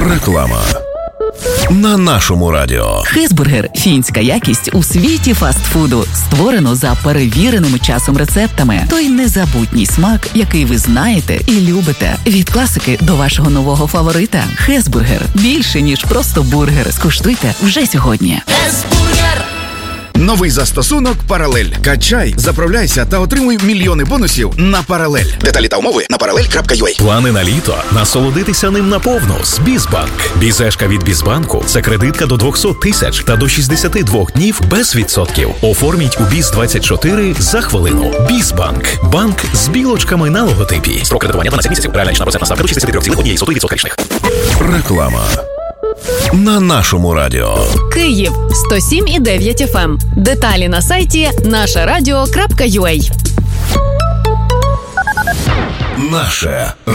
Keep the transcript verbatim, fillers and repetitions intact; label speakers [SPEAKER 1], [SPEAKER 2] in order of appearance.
[SPEAKER 1] Реклама на нашому радіо.
[SPEAKER 2] Хезбургер – фінська якість у світі фастфуду. Створено за перевіреними часом рецептами. Той незабутній смак, який ви знаєте і любите. Від класики до вашого нового фаворита. Хезбургер – більше, ніж просто бургер. Скуштуйте вже сьогодні.
[SPEAKER 3] Хезбургер!
[SPEAKER 4] Новий застосунок «Паралель». Качай, заправляйся та отримуй мільйони бонусів на «Паралель». Деталі та умови на паралель крапка ю а.
[SPEAKER 5] Плани на літо? Насолодитися ним наповну з Бізбанк. Бізешка від Бізбанку – це кредитка до двісті тисяч та до шістдесят два днів без відсотків. Оформіть у Біз двадцять чотири за хвилину. Бізбанк. Банк з білочками на логотипі. Строк кредитування дванадцять місяців. Реальна річна процентна ставка до шістдесят три цілих одна сотих відсотка річних.
[SPEAKER 1] Реклама на нашому радіо.
[SPEAKER 6] Київ сто сім і дев'ять еф ем. Деталі на сайті наша радіо крапка ю а.
[SPEAKER 1] Наше